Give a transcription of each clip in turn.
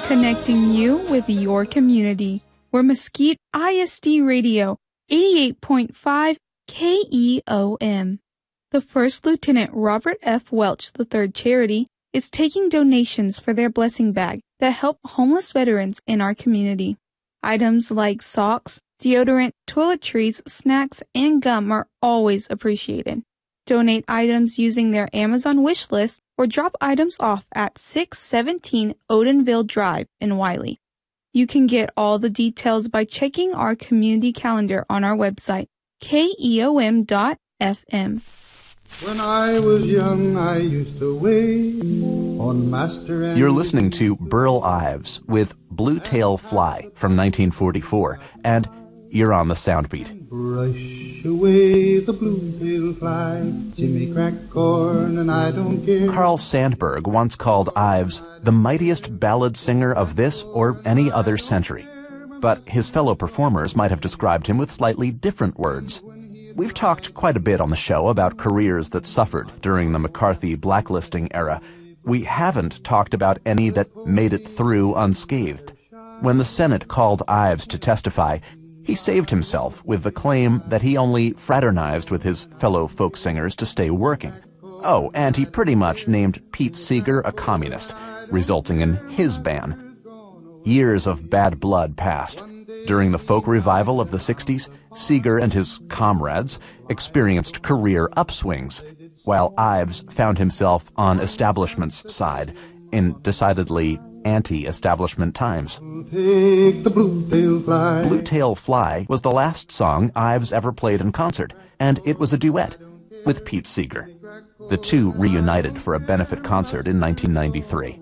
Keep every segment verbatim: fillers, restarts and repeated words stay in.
connecting you with your community. We're Mesquite I S D Radio, eighty-eight point five K E O M. The First Lieutenant Robert F. Welch the third Charity is taking donations for their blessing bag that help homeless veterans in our community. Items like socks, deodorant, toiletries, snacks, and gum are always appreciated. Donate items using their Amazon wish list or drop items off at six seventeen Odenville Drive in Wiley. You can get all the details by checking our community calendar on our website, K E O M dot F M. When I was young, I used to wait on Master and... You're listening to Burl Ives with Blue Tail Fly from nineteen forty-four, and you're on the Soundbeat. Brush away the blue-tail fly, Jimmy crack corn and I don't care. Carl Sandburg once called Ives the mightiest ballad singer of this or any other century. But his fellow performers might have described him with slightly different words. We've talked quite a bit on the show about careers that suffered during the McCarthy blacklisting era. We haven't talked about any that made it through unscathed. When the Senate called Ives to testify, he saved himself with the claim that he only fraternized with his fellow folk singers to stay working. Oh, and he pretty much named Pete Seeger a communist, resulting in his ban. Years of bad blood passed. During the folk revival of the sixties, Seeger and his comrades experienced career upswings, while Ives found himself on establishment's side in decidedly anti-establishment times. Take the blue-tail fly. Blue Tail Fly was the last song Ives ever played in concert, and it was a duet with Pete Seeger. The two reunited for a benefit concert in nineteen ninety-three.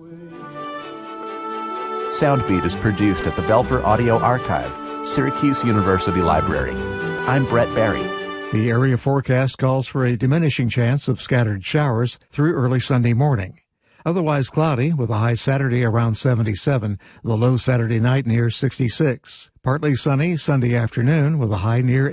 Soundbeat is produced at the Belfer Audio Archive, Syracuse University Library. I'm Brett Barry. The area forecast calls for a diminishing chance of scattered showers through early Sunday morning. Otherwise cloudy, with a high Saturday around seventy-seven, the low Saturday night near sixty-six. Partly sunny Sunday afternoon with a high near